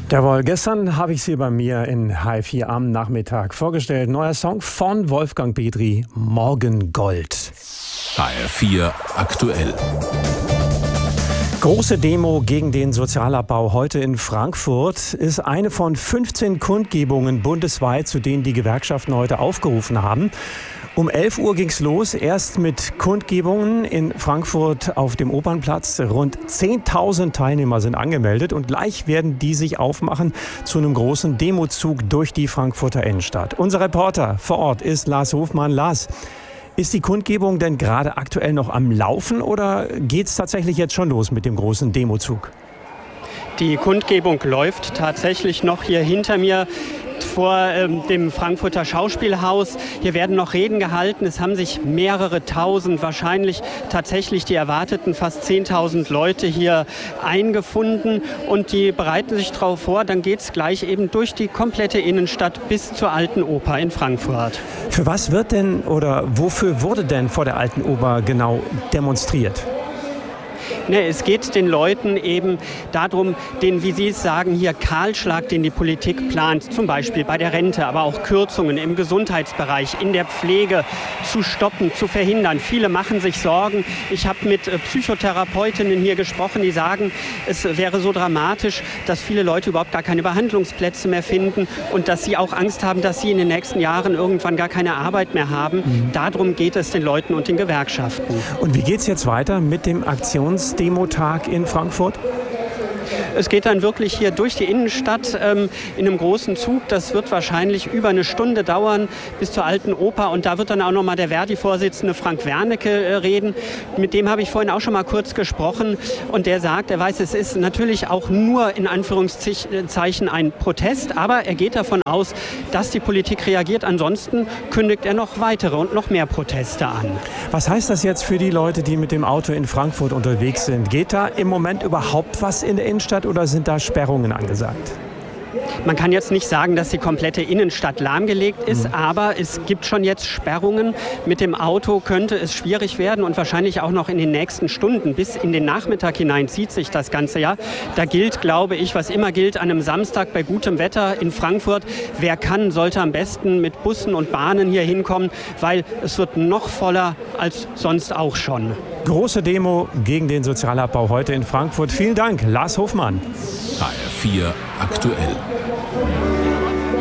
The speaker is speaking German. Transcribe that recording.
Jawohl, gestern habe ich sie bei mir in H4 am Nachmittag vorgestellt. Neuer Song von Wolfgang Petri, Morgengold. HR4 aktuell. Große Demo gegen den Sozialabbau heute in Frankfurt ist eine von 15 Kundgebungen bundesweit, zu denen die Gewerkschaften heute aufgerufen haben. Um 11 Uhr ging es los, erst mit Kundgebungen in Frankfurt auf dem Opernplatz. Rund 10.000 Teilnehmer sind angemeldet und gleich werden die sich aufmachen zu einem großen Demozug durch die Frankfurter Innenstadt. Unser Reporter vor Ort ist Lars Hofmann. Lars, ist die Kundgebung denn gerade aktuell noch am Laufen oder geht es tatsächlich jetzt schon los mit dem großen Demozug? Die Kundgebung läuft tatsächlich noch hier hinter mir vor dem Frankfurter Schauspielhaus. Hier werden noch Reden gehalten. Es haben sich mehrere tausend, wahrscheinlich tatsächlich die erwarteten fast 10.000 Leute hier eingefunden. Und die bereiten sich darauf vor. Dann geht es gleich eben durch die komplette Innenstadt bis zur Alten Oper in Frankfurt. Für was wird denn oder wofür wurde denn vor der Alten Oper genau demonstriert? Es geht den Leuten eben darum, den, wie Sie es sagen, hier Kahlschlag, den die Politik plant, zum Beispiel bei der Rente, aber auch Kürzungen im Gesundheitsbereich, in der Pflege zu stoppen, zu verhindern. Viele machen sich Sorgen. Ich habe mit Psychotherapeutinnen hier gesprochen, die sagen, es wäre so dramatisch, dass viele Leute überhaupt gar keine Behandlungsplätze mehr finden und dass sie auch Angst haben, dass sie in den nächsten Jahren irgendwann gar keine Arbeit mehr haben. Darum geht es den Leuten und den Gewerkschaften. Und wie geht es jetzt weiter mit dem Aktionsdemotag in Frankfurt? Es geht dann wirklich hier durch die Innenstadt in einem großen Zug. Das wird wahrscheinlich über eine Stunde dauern bis zur Alten Oper. Und da wird dann auch noch mal der Verdi-Vorsitzende Frank Wernicke reden. Mit dem habe ich vorhin auch schon mal kurz gesprochen. Und der sagt, er weiß, es ist natürlich auch nur in Anführungszeichen ein Protest. Aber er geht davon aus, dass die Politik reagiert. Ansonsten kündigt er noch weitere und noch mehr Proteste an. Was heißt das jetzt für die Leute, die mit dem Auto in Frankfurt unterwegs sind? Geht da im Moment überhaupt was in der Innenstadt oder sind da Sperrungen angesagt? Man kann jetzt nicht sagen, dass die komplette Innenstadt lahmgelegt ist, aber es gibt schon jetzt Sperrungen. Mit dem Auto könnte es schwierig werden und wahrscheinlich auch noch in den nächsten Stunden. Bis in den Nachmittag hinein zieht sich das Ganze ja. Da gilt, glaube ich, was immer gilt an einem Samstag bei gutem Wetter in Frankfurt. Wer kann, sollte am besten mit Bussen und Bahnen hier hinkommen, weil es wird noch voller als sonst auch schon. Große Demo gegen den Sozialabbau heute in Frankfurt. Vielen Dank, Lars Hofmann. HR4 aktuell.